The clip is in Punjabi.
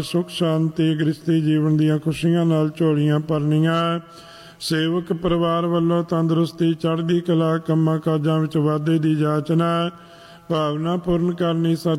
ਸੁਖ ਸ਼ਾਂਤੀ ਗ੍ਰਸਤੀ ਜੀਵਨ ਦੀਆਂ ਖੁਸ਼ੀਆਂ ਨਾਲ ਝੋਲੀਆਂ ਭਰਨੀਆਂ। ਸੇਵਕ ਪਰਿਵਾਰ ਵੱਲੋਂ ਤੰਦਰੁਸਤੀ ਚੜ੍ਹਦੀ ਕਲਾ ਕੰਮਾਂ ਕਾਜਾਂ ਵਿੱਚ ਵਾਧੇ ਦੀ ਜਾਚਨਾ ਭਾਵਨਾ ਪੂਰਨ ਕਰਨੀ। ਸਤਿ